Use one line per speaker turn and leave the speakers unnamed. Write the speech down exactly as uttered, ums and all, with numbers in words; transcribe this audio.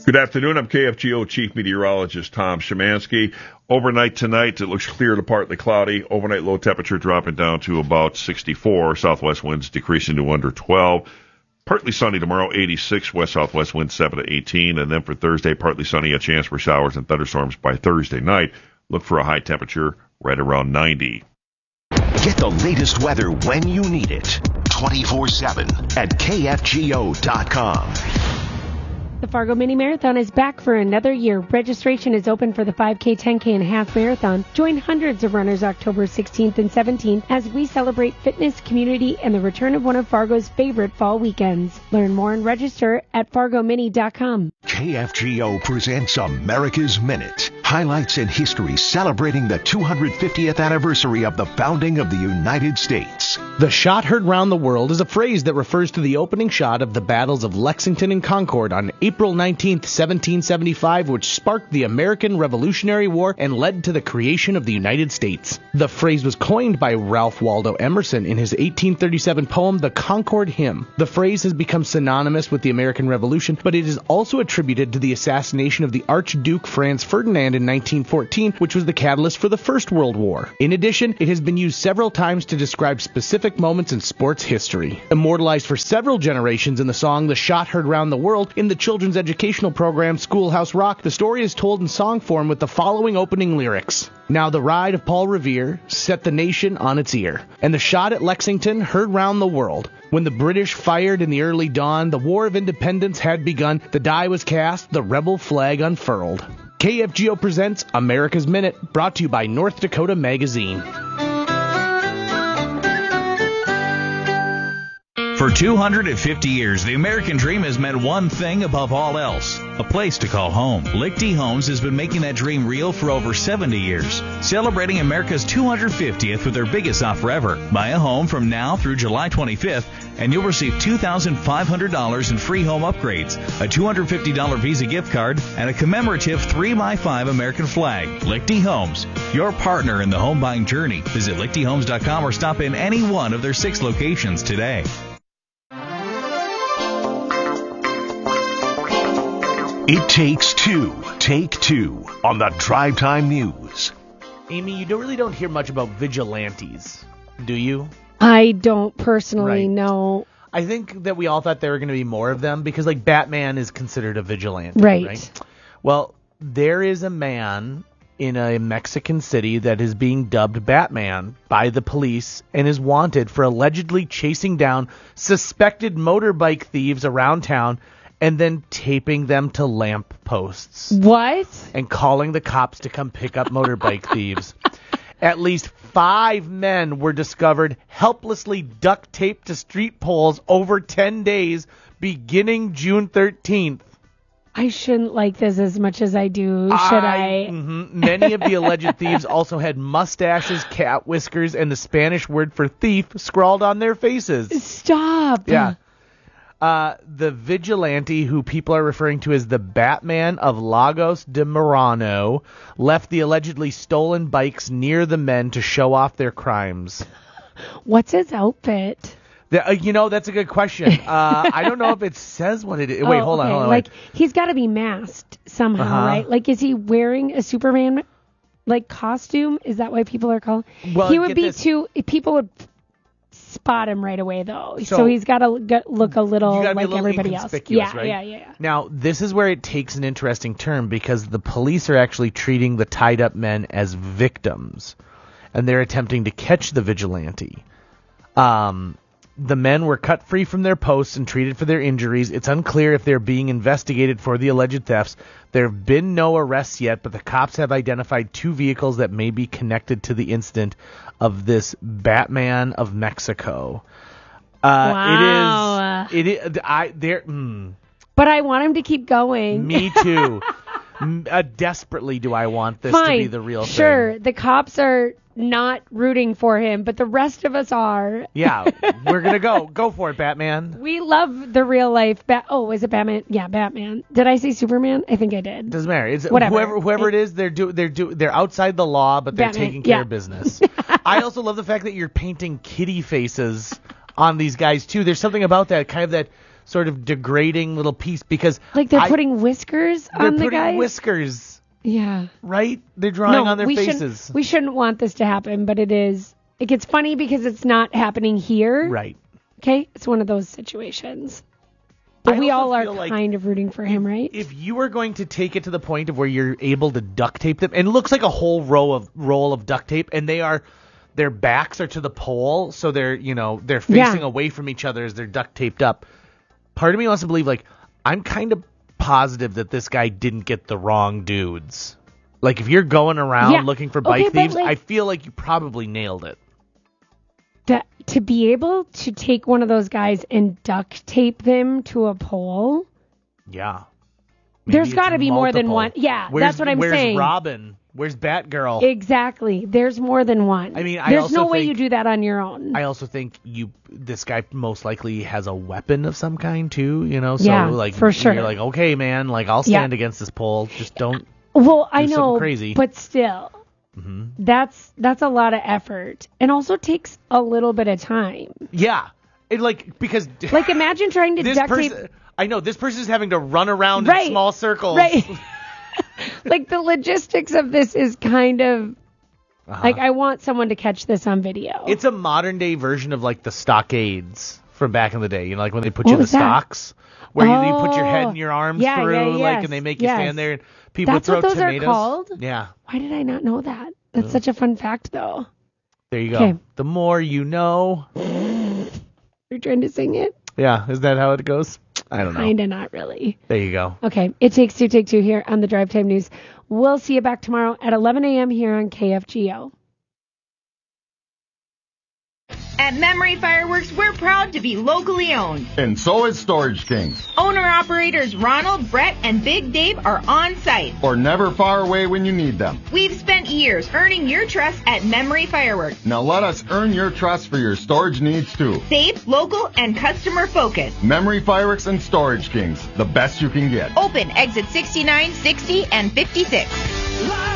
Good afternoon. I'm K F G O Chief Meteorologist Tom Szymanski. Overnight tonight, it looks clear to partly cloudy. Overnight low temperature dropping down to about sixty-four. Southwest winds decreasing to under twelve. Partly sunny tomorrow, eighty-six. West-southwest winds seven to eighteen. And then for Thursday, partly sunny, a chance for showers and thunderstorms by Thursday night. Look for a high temperature right around ninety.
Get the latest weather when you need it. twenty-four seven at K F G O dot com.
The Fargo Mini Marathon is back for another year. Registration is open for the five K, ten K, and half marathon. Join hundreds of runners October sixteenth and seventeenth as we celebrate fitness, community, and the return of one of Fargo's favorite fall weekends. Learn more and register at fargo mini dot com.
K F G O presents America's Minute. Highlights in history celebrating the two hundred fiftieth anniversary of the founding of the United States.
The shot heard round the world is a phrase that refers to the opening shot of the battles of Lexington and Concord on April nineteenth, seventeen seventy-five, which sparked the American Revolutionary War and led to the creation of the United States. The phrase was coined by Ralph Waldo Emerson in his eighteen thirty-seven poem, The Concord Hymn. The phrase has become synonymous with the American Revolution, but it is also attributed to the assassination of the Archduke Franz Ferdinand in nineteen fourteen, which was the catalyst for the First World War. In addition, it has been used several times to describe specific moments in sports history. Immortalized for several generations in the song The Shot Heard Round the World in the children's educational program Schoolhouse Rock, the story is told in song form with the following opening lyrics. Now the ride of Paul Revere set the nation on its ear, and the shot at Lexington heard round the world. When the British fired in the early dawn, the War of Independence had begun, the die was cast, the rebel flag unfurled. K F G O presents America's Minute, brought to you by North Dakota Magazine.
For two hundred fifty years, the American dream has meant one thing above all else, a place to call home. Lichty Homes has been making that dream real for over seventy years, celebrating America's two hundred fiftieth with their biggest offer ever. Buy a home from now through July twenty-fifth, and you'll receive two thousand five hundred dollars in free home upgrades, a two hundred fifty dollars Visa gift card, and a commemorative three by five American flag. Lichty Homes, your partner in the home buying journey. Visit lichty homes dot com or stop in any one of their six locations today.
It takes two. Take two on the Drive Time News.
Amy, you don't really don't hear much about vigilantes, do you?
I don't personally
Right.
know.
I think that we all thought there were going to be more of them because, like, Batman is considered a vigilante,
Right.
right? Well, there is a man in a Mexican city that is being dubbed Batman by the police and is wanted for allegedly chasing down suspected motorbike thieves around town and then taping them to lamp posts
What?
and calling the cops to come pick up motorbike thieves. At least five men were discovered helplessly duct taped to street poles over ten days beginning June thirteenth.
I shouldn't like this as much as I do, should I?
Mhm. Many of the alleged thieves also had mustaches, cat whiskers, and the Spanish word for thief scrawled on their faces.
Stop.
Yeah. Uh, the vigilante, who people are referring to as the Batman of Lagos de Moreno, left the allegedly stolen bikes near the men to show off their crimes.
What's his outfit?
The, uh, you know, that's a good question. Uh, I don't know if it says what it is. Wait,
Oh,
hold on,
okay.
hold on.
Like,
wait.
he's got to be masked somehow,
Uh-huh.
right? Like, is he wearing a Superman, like, costume? Is that why people are calling?
Well,
he would
get
be
this.
too, people would spot him right away, though. So,
So,
he's got to look a little
You gotta be
like
a little
everybody else.
inconspicuous,
Yeah,
right?
yeah, yeah, yeah.
Now, this is where it takes an interesting turn because the police are actually treating the tied-up men as victims, and they're attempting to catch the vigilante. Um, the men were cut free from their posts and treated for their injuries. It's unclear if they're being investigated for the alleged thefts. There have been no arrests yet, but the cops have identified two vehicles that may be connected to the incident of this Batman of Mexico. Uh,
Wow.
It is. It is. I there. Mm,
But I want him to keep going.
me too. M- uh, desperately do I want this
Fine.
to be the real
Sure,
thing.
the cops are not rooting for him, but the rest of us are.
Yeah, we're gonna go. Go for it, Batman.
We love the real life. Ba- oh, is it Batman? Yeah, Batman. Did I say Superman? I think I did.
Doesn't matter. It's
Whatever.
whoever whoever it is. They're do they're do they're outside the law, but they're
Batman,
taking care
yeah.
of business. I also love the fact that you're painting kitty faces on these guys too. There's something about that kind of that sort of degrading little piece because
like they're
I,
putting whiskers
they're
on the
putting
guys.
whiskers.
Yeah.
Right? They're drawing
no,
on their
we
faces.
Shouldn't, we shouldn't want this to happen, but it is. It gets funny because it's not happening here.
Right.
Okay? It's one of those situations. But
I
we
also
all are
feel like
kind of rooting for him, right?
If you are going to take it to the point of where you're able to duct tape them, and it looks like a whole row of roll of duct tape, and they are, their backs are to the pole, so they're, you know, they're facing
Yeah.
away from each other as they're duct taped up. Part of me wants to believe, like, I'm kind of positive that this guy didn't get the wrong dudes. Like, if you're going around
Yeah.
looking for bike
Okay, but,
thieves,
like-
I feel like you probably nailed it.
To, to be able to take one of those guys and duct tape them to a pole,
Yeah.
there's
Maybe
got to
it's
be more than
multiple.
one. Yeah,
Where's-
that's what I'm
where's
saying.
Robin? Where's Batgirl?
Exactly. There's more than one.
I mean, I
There's
also
no way
think-
you do that on your own.
I also think you this guy most likely has a weapon of some kind too, you know. So
Yeah,
like
for sure.
you're like, okay, man, like I'll
Yeah.
stand against this pole. Just don't.
well, I
do
know,
something crazy.
but still,
Mhm.
that's that's a lot of effort, and also takes a little bit of time.
Yeah, it like because
Like imagine trying to
this
duct
person.
tape.
I know this person's having to run around
Right,
in small circles.
Right. Like the logistics of this is kind of
Uh-huh.
like I want someone to catch this on video.
It's a modern day version of like the stockades from back in the day. You know, like when they put
What
you in the
was that?
stocks, where you, you put your head
Oh.
and your arms
Yeah,
through,
yeah,
like,
yes,
and they make you
yes.
stand there, and people
That's
throw
what those are
tomatoes.
called?
Yeah,
Why did I not know that? That's such a fun fact, though.
there you go.
Okay.
The more you know.
You're trying to sing it?
Yeah, is that how it goes? I don't know.
Kinda, not really.
There you go.
Okay, it takes two, take two here on the Drive Time News. We'll see you back tomorrow at eleven a.m. here on K F G O.
At Memory Fireworks, we're proud to be locally owned.
And so is Storage Kings.
Owner-operators Ronald, Brett, and Big Dave are on site.
Or never far away when you need them.
We've spent years earning your trust at Memory Fireworks.
Now let us earn your trust for your storage needs too.
Safe, local, and customer focused.
Memory Fireworks and Storage Kings, the best you can get.
Open exit sixty-nine, sixty, and fifty-six.